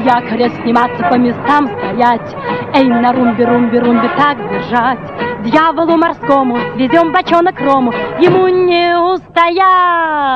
якоря сниматься, по местам стоять. Эй, на румбе, румбе, румбе так держать. Дьяволу морскому свезем бочонок рому, ему не устоять.